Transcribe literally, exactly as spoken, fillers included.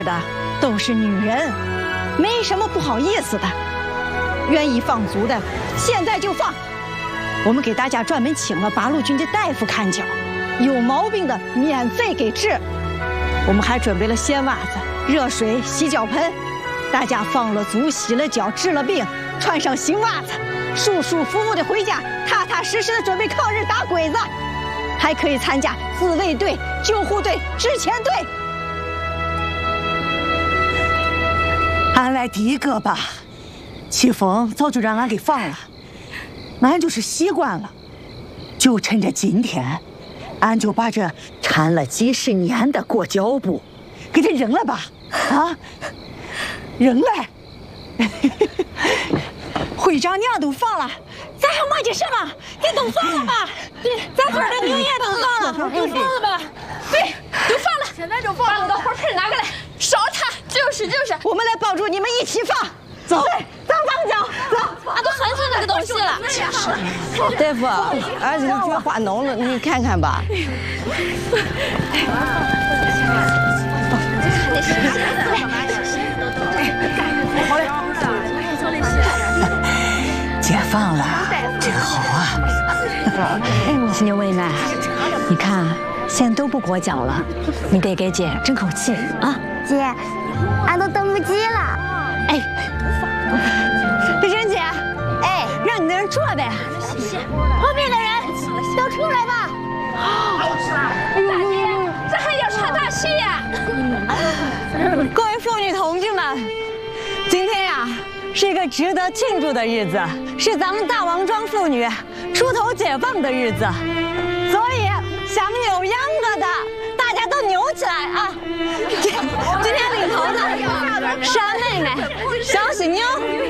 的都是女人，没什么不好意思的。愿意放足的，现在就放。我们给大家专门请了八路军的大夫看脚，有毛病的免费给治。我们还准备了鲜袜子、热水、洗脚盆，大家放了足、洗了脚、治了病，穿上新袜子，舒舒服服的回家，踏踏实实的准备抗日打鬼子。还可以参加自卫队、救护队、支遣队。 俺来第一个吧，启峰早就让俺给放了，俺就是习惯了，就趁着今天，俺就把这缠了几十年的裹脚布给它扔了吧，啊，扔了。 会长娘都放了，咱还磨叽什么？你都放了吧？咱村的牛也都放了，都放了吧？对，都放了。现在就放，把我的火盆拿过来，烧它。就是就是，我们来帮助你们一起放。走，咱放脚，走。俺都很想那个东西了。大夫，儿子脚化脓了，你看看吧。 好嘞。解放了，真好啊！ 青牛妹妹，你看现在都不裹脚了，你得给姐争口气啊！ 姐，俺都等不及了。 哎， 北辰姐， 哎， 让你的人坐呗。 后面的人都出来吧。 哎呦，这还要喘大气呀！各位妇女同志们，今天呀。是一个值得庆祝的日子，是咱们大王庄妇女出头解放的日子，所以想扭秧歌的大家都扭起来啊！今天领头的是俺妹妹小喜妞。